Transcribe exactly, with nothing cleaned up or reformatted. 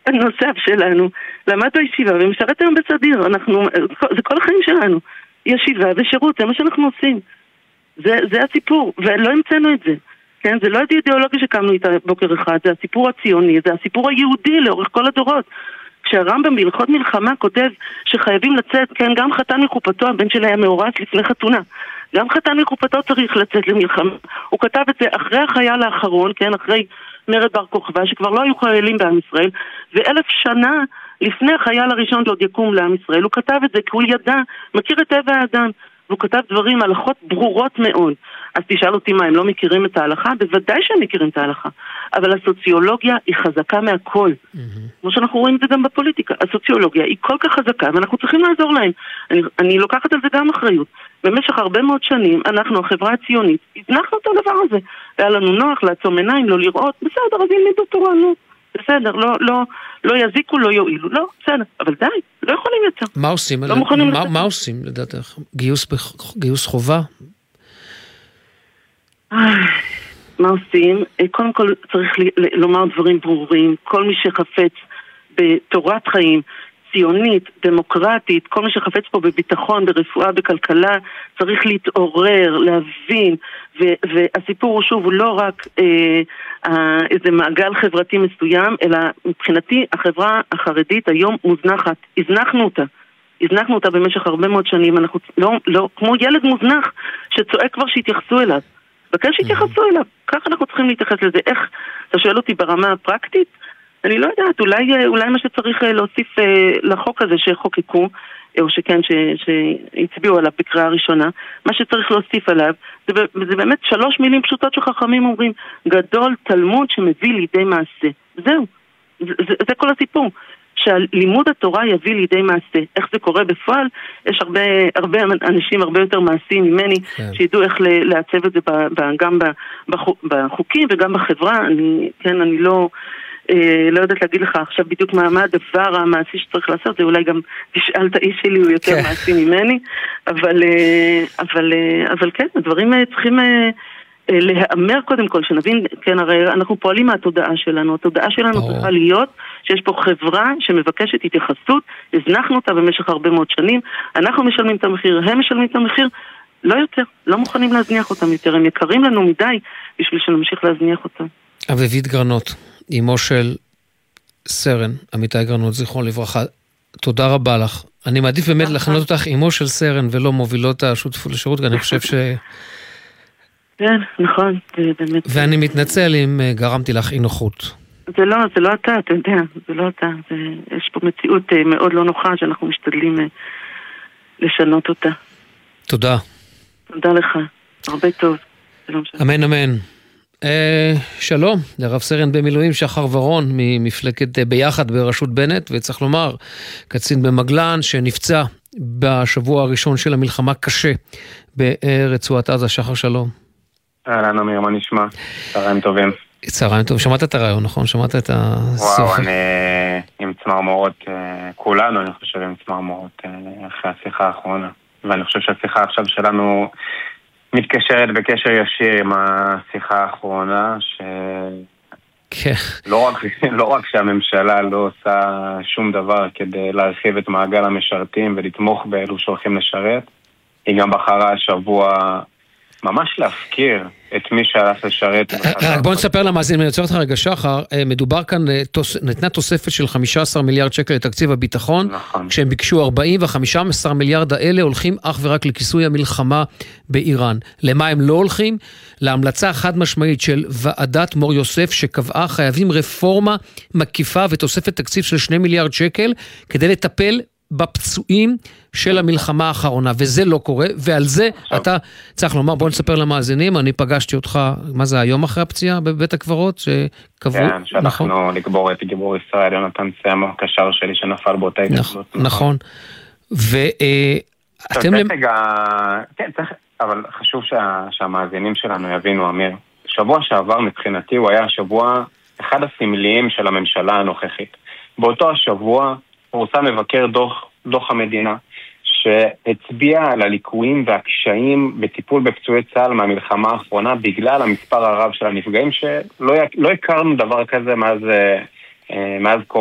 הנוסף שלנו למד בישיבה ומשרת היום בסדיר. אנחנו, זה כל החיים שלנו. ישיבה ושירות, זה מה שאנחנו עושים. זה, זה הסיפור, ולא המצאנו את זה. כן? זה לא אידיאולוגיה שקמנו איתה בוקר אחד, זה הסיפור הציוני, זה הסיפור היהודי לאורך כל הדורות. כשהרמב"ם בהלכות מלחמה כותב שחייבים לצאת, כן, גם חתן מחופתו, הבן שלה היה מאורס לפני חתונה, גם חתן מחופתו צריך לצאת למלחמה. הוא כתב את זה אחרי החייל האחרון, כן, אחרי מרד בר כוכבא, שכבר לא היו חיילים בעם ישראל, ואלף שנה לפני החייל הראשון שעוד יקום לעם ישראל, הוא כתב את זה כי הוא ידע, מכיר את טבע האדם, והוא כתב דברים, הלכות ברורות מאוד. אז תשאל אותי מה, הם לא מכירים את ההלכה? בוודאי שהם מכירים את ההלכה. אבל הסוציולוגיה היא חזקה מהכל. Mm-hmm. כמו שאנחנו רואים את זה גם בפוליטיקה. הסוציולוגיה היא כל כך חזקה, ואנחנו צריכים לעזור להם. אני, אני לוקחת על זה גם אחריות. במשך הרבה מאוד שנים, אנחנו, החברה הציונית, הזנחנו את הדבר הזה. היה לנו נוח לעצום עיניים, לא לראות, בסדר, אז ילמדו תורה, נו. בסדר, לא, לא, לא יזיקו, לא יועילו, לא, בסדר, אבל די, לא יכולים יותר. מה עושים? לא מה, מה, מה עושים, לדעתך? גיוס, גיוס חובה? מה עושים? קודם כל צריך לומר דברים ברורים. כל מי שחפץ בתורת חיים, ציונית, דמוקרטית, כל מי שחפץ פה בביטחון, ברפואה, בכלכלה, צריך להתעורר, להבין, ו- והסיפור הוא שוב, הוא לא רק אה, אה, איזה מעגל חברתי מסוים, אלא מבחינתי החברה החרדית היום מוזנחת, הזנחנו אותה. הזנחנו אותה במשך הרבה מאוד שנים, אנחנו לא, לא, כמו ילד מוזנח שצועק כבר שהתייחסו אליו. וכן שהתייחסו אליו, כך אנחנו צריכים להתייחס לזה. איך, אתה שואל אותי ברמה הפרקטית? אני לא יודעת, אולי, אולי מה שצריך להוסיף לחוק הזה שחוקקו, או שכן, שהצביעו עליו בקריאה הראשונה, מה שצריך להוסיף עליו, זה, זה באמת שלוש מילים פשוטות שחכמים אומרים, גדול תלמוד שמביא לידי מעשה. זהו, זה, זה, זה כל הסיפור. שהלימוד התורה יביא לידי מעשה. איך זה קורה בפועל? יש הרבה, הרבה אנשים הרבה יותר מעשיים ממני, כן. שידעו איך לעצב את זה גם בחוקים וגם בחברה. אני, כן, אני לא, אה, לא יודעת להגיד לך עכשיו בדיוק מה, מה הדבר המעשי שצריך לעשות, זה אולי גם תשאל את האיש שלי, הוא יותר כן. מעשי ממני, אבל, אה, אבל, אה, אבל כן, הדברים צריכים... אה, להאמר קודם כל, שנבין, כן, הרי אנחנו פועלים מהתודעה שלנו, התודעה שלנו צריכה להיות שיש פה חברה שמבקשת התייחסות, הזנחנו אותה במשך הרבה מאוד שנים, אנחנו משלמים את המחיר, הם משלמים את המחיר, לא יותר, לא מוכנים להזניח אותם יותר, הם יקרים לנו מדי בשביל שנמשיך להזניח אותם. אביבית גרנות, אמו של סרן, אמיתי גרנות, זיכרון לברכה, תודה רבה לך. אני מעדיף באמת לכנות אותך אמו של סרן ולא מובילות השותפות לשירות, כי אני חושב ש... כן, נכון, זה באמת... ואני מתנצל אם גרמתי לך אי נוחות. זה לא, זה לא אתה, אתה יודע, זה לא אתה. זה, יש פה מציאות מאוד לא נוחה שאנחנו משתדלים לשנות אותה. תודה. תודה לך, הרבה טוב. אמן, אמן. אה, שלום, לרב סרן במילואים שחר ורון ממפלגת ביחד בראשות בנט, וצריך לומר, קצין במגלן שנפצע בשבוע הראשון של המלחמה קשה ברצועת עזה. שחר, שלום. אהלן אמיר, מה נשמע? צהריים טובים. צהריים טובים, שמעת את הרעיון, נכון? שמעת את הסוף? וואו, אני עם צמרמורות, כולנו אני חושב עם צמרמורות אחרי השיחה האחרונה, ואני חושב שהשיחה עכשיו שלנו מתקשרת בקשר ישיר עם השיחה האחרונה, שלא רק, לא רק שהממשלה לא עושה שום דבר כדי להרחיב את מעגל המשרתים ולתמוך באלו שהולכים לשרת, היא גם בחרה השבוע ממש להפקיר את מי שהלך לשרת. בוא נספר למאזין, אני יוצא אותך רגע שחר, מדובר כאן, נתנה תוספת של חמישה עשר מיליארד שקל לתקציב הביטחון, כשהם ביקשו ארבעים וחמישה עשר מיליארד האלה הולכים אך ורק לכיסוי המלחמה באיראן. למה הם לא הולכים? להמלצה חד משמעית של ועדת מור יוסף שקבעה חייבים רפורמה מקיפה ותוספת תקציב של שני מיליארד שקל כדי לטפל בפצועים של המלחמה האחרונה, וזה לא קורה, ועל זה אתה צריך לומר, בוא נספר למאזינים, אני פגשתי אותך, מה זה, היום אחרי הפציעה בבית הקברות, שקבעו, כן, שאנחנו לקבור את גיבור ישראל, יונתן סם, הקשר שלי שנפל באותה התגלות. נכון, ואתם... כן, אבל חשוב שהמאזינים שלנו יבינו, אמיר, שבוע שעבר מבחינתי הוא היה שבוע אחד הסמליים של הממשלה הנוכחית. באותו השבוע פורסם מבקר דוח, דוח המדינה, שהצביע על הליקויים והקשיים בטיפול בפצועי צה"ל מהמלחמה האחרונה, בגלל המספר הרב של הנפגעים, שלא לא הכרנו דבר כזה מאז, מאז